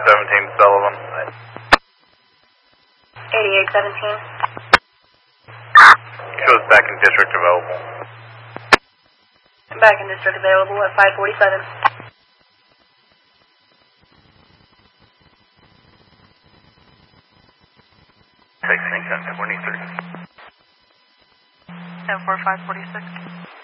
8817 Sullivan. 8817. Shows back in district available. Back in district available at 547. Taxing 1023. 104546.